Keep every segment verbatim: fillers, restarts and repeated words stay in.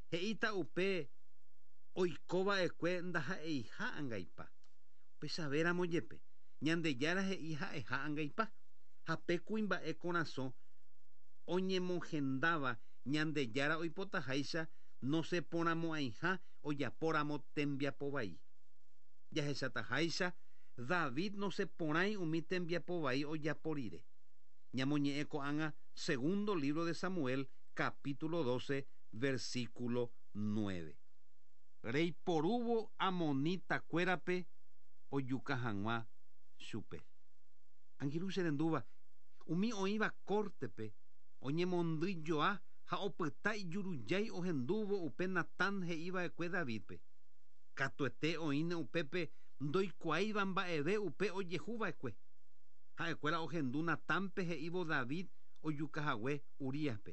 he'íta upe oikova'ekue ndaha'eiha'ãngaipa. Upechavéramo jepe Ñandejára he'i ha'eha'ãngaipa. Ha pe kuimba'e korasõ oñemohendáva Ñandejára oipotaháicha nosẽporãmo'ãiha ojapóramo tembiapo vai. Jahechátaháicha David nosẽporãi umi tembiapo vai ojapo rire. Ñamoñe'ẽ ko'ág̃a segundo libro de Samuel capítulo doce versículo nueve. Reiporúvo amonitakuérape ojuka hag̃ua chupe. Angirũ che rendúva umi oĩva córtepe oñemondýjoa ha opyta ijurujái ohendúvo upe Natán he'íva'ekue Davidpe. Katuete oĩne upépe ndoikuaáiva mba'eve upe ojehuva'ekue. Ha'ekuéra ohendu Natánpe he'ívo David ojukahague Uríaspe.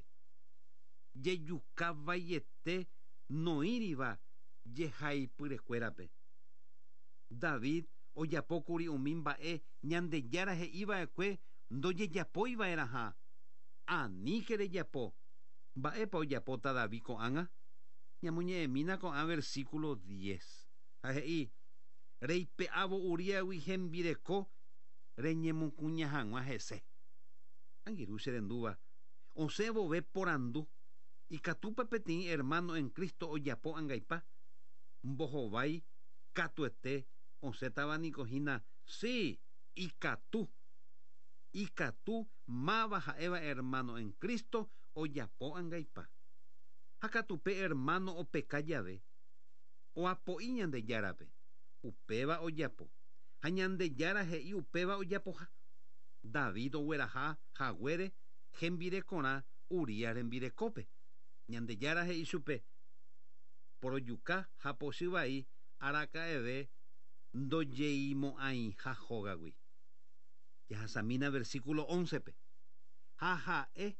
Jejukavaiete noíriva jehaipyrekúerape. David ojapókuri umi mba'e Ñandejára he'íva'ekue ndojejapóiva'erã ha aníke rejapo. Mba'épa ojapóta David ko'ág̃a. Ñamoñe'ẽmína ko'ã versículo diez. Ha he'i reipe'ávo Uríagui hembireko reñemokuña hag̃ua hese. Angirũ che rendúva osẽ vove porandu ikatúpa peteĩ hermano en Cristo ojapo ãngaipa mbohovái katuete osẽtavanicohína sí ikatu ikatu máva ha'éva hermano en Cristo ojapo ãngaipa. Ha katupe hermano opeka jave oapo'i Ñandejárape upéva ojapo. Ha Ñandejára he'i upéva ojapoha. David ogueraha haguére hembirekorã Uría rembirekópe. Ñandejára he'i chupe porojuka ha pochyvai araka'eve ndojeimo'ãiha hógagui. Jahasamína versículo oncepe. Ha ha'e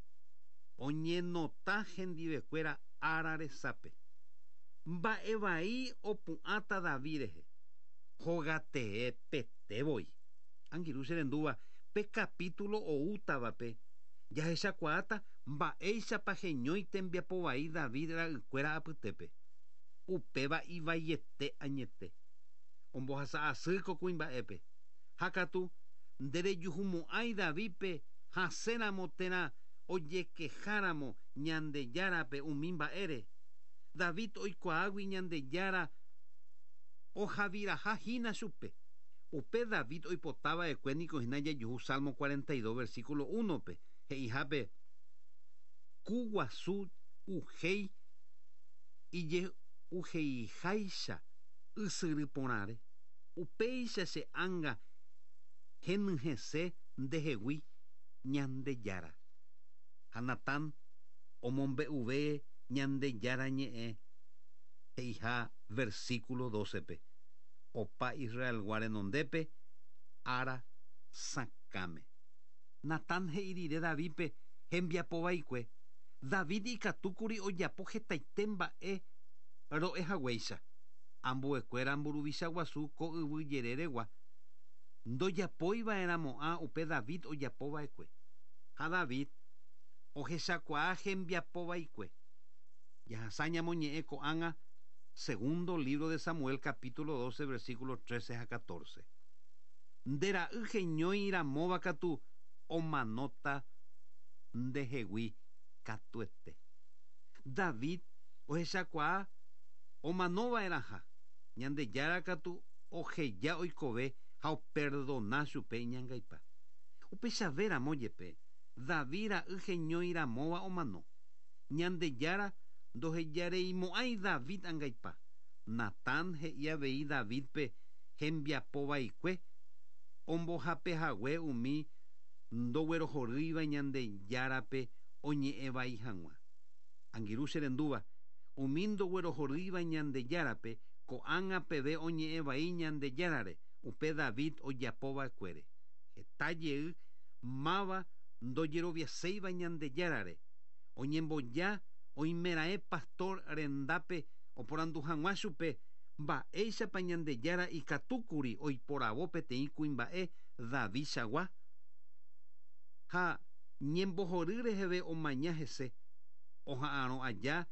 oñenota hendivekuéra ára resápe. Mba'evai opu'ãta David rehe. Hogatee petevoi. Angirũ che rendúva pe capítulo oútavape jahechakuaáta mba'éichapa heñói tembiapo vai David ra'ykuéra apytépe. Upéva ivaiete añete. Ombohasa'asýko kuimba'épe. Ha katu nderejuhumu'ãi Davidpe hasẽramo térã ojekeháramo Ñandejárape umi mba'ére. David oikuaágui Ñandejára ohaviraha hína chupe. Upe David oipotava'ekue niko hína jajuhu Salmo cuarenta y dos versículo uno pe he'ihápe ku guasu uhéi ije uheiháicha ysyry porãre. Upéicha che ãnga henyhẽse ndehegui Ñandejára. Ha Natán omombe'uve Ñandejára ñe'ẽ he'iha versículo doce pe. Opa Israelgua renondépe ára sakãme. Natán he'i rire Davidpe hembiapovaikue. David ikatúkuri ojapo hetaite mba'e ro'ehaguéicha. Ambuekuéra mburuvicha guasu ko yvy jereregua. Ndojapóiva'erãmo'ã upe David ojapova'ekue. Ha David ohechakuaa hembiapovaikue. Jahasa ñamoñe'ẽ ko'ág̃a segundo libro de Samuel capítulo doce versículo trece a catorce. Ndera'y heñóiramóva katu omanóta ndehegui katuete. David ohechakuaa omanova'erãha. Ñandejára katu oheja oikove ha operdona chupe iñangaipa. Upechavéramo jepe David ra'y heñóiramóva omano. Ñandejára ndohejareimo'ãi David ãngaipa. Natán he'i avei Davidpe hembiapovaikue ombohapehague umi ndoguerohorýiva Ñandejárape oñe'ẽvai hag̃ua. Angirũ che rendúva umi ndoguerohorýiva Ñandejárape ko'ág̃a peve oñe'ẽvai Ñandejárare upe David ojapova'ekuére. Heta máva ndojeroviaséiva Ñandejárare oñemboja oimeraẽ pastor rendápe oporandu hag̃ua chupe mba'éichapa Ñandejára ikatúkuri oiporavo peteĩ kuimba'e David chagua. Ha ñembohory reheve omaña hese oha'ãrõ aja